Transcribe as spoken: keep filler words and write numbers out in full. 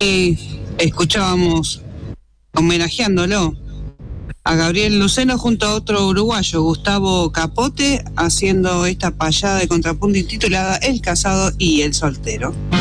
Eh, escuchábamos, homenajeándolo, a Gabriel Luceno junto a otro uruguayo, Gustavo Capote, haciendo esta payada de contrapunto intitulada El casado y el soltero.